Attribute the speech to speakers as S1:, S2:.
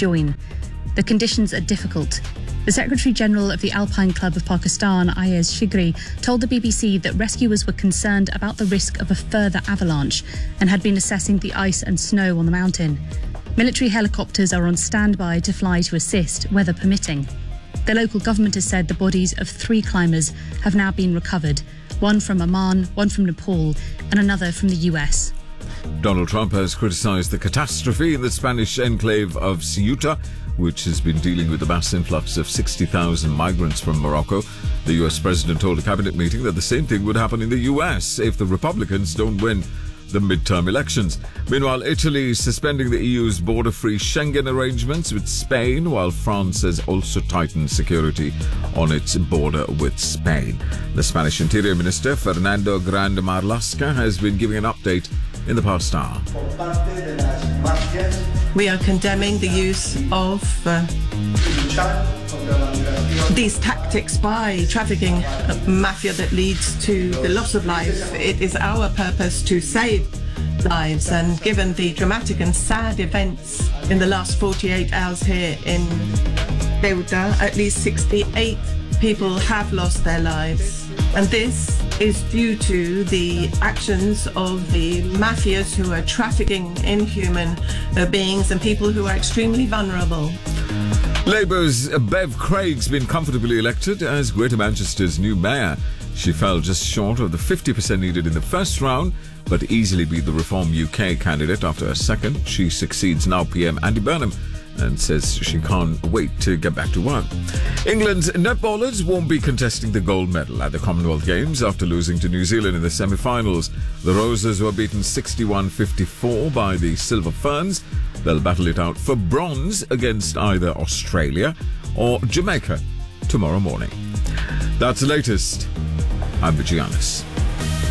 S1: join. The conditions are difficult. The Secretary-General of the Alpine Club of Pakistan, Ayaz Shigri, told the BBC that rescuers were concerned about the risk of a further avalanche and had been assessing the ice and snow on the mountain. Military helicopters are on standby to fly to assist, weather permitting. The local government has said the bodies of 3 climbers have now been recovered, one from Oman, one from Nepal, and another from the US.
S2: Donald Trump has criticised the catastrophe in the Spanish enclave of Ceuta, which has been dealing with a mass influx of 60,000 migrants from Morocco. The US president told a cabinet meeting that the same thing would happen in the US if the Republicans don't win the midterm elections. Meanwhile, Italy is suspending the EU's border-free Schengen arrangements with Spain, while France has also tightened security on its border with Spain. The Spanish Interior Minister, Fernando Grande Marlaska, has been giving an update in the past hour.
S3: We are condemning the use of these tactics by trafficking mafia that leads to the loss of life. It is our purpose to save lives, and given the dramatic and sad events in the last 48 hours here in Ceuta, at least 68 people have lost their lives. And this is due to the actions of the mafias who are trafficking in human beings and people who are extremely vulnerable.
S2: Labour's Bev Craig's been comfortably elected as Greater Manchester's new mayor. She fell just short of the 50% needed in the first round, but easily beat the Reform UK candidate after a second. She succeeds now PM Andy Burnham and says she can't wait to get back to work. England's netballers won't be contesting the gold medal at the Commonwealth Games after losing to New Zealand in the semi-finals. The Roses were beaten 61-54 by the Silver Ferns. They'll battle it out for bronze against either Australia or Jamaica tomorrow morning. That's the latest. I'm Vijayanis.